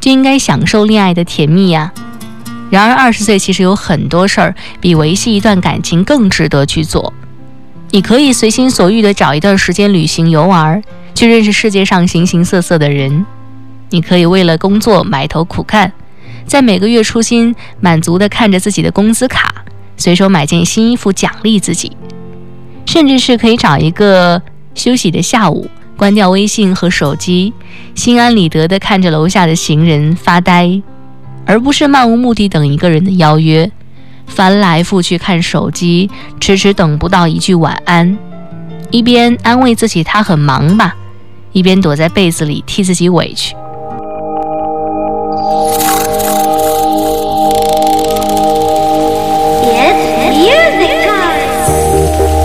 就应该享受恋爱的甜蜜呀。然而20岁其实有很多事儿比维系一段感情更值得去做。你可以随心所欲地找一段时间旅行游玩，去认识世界上形形色色的人。你可以为了工作埋头苦干，在每个月初薪满足地看着自己的工资卡，随手买件新衣服奖励自己。甚至是可以找一个休息的下午，关掉微信和手机，心安理得地看着楼下的行人发呆，而不是漫无目的等一个人的邀约，翻来覆去看手机，迟迟等不到一句晚安，一边安慰自己他很忙吧，一边躲在被子里替自己委屈。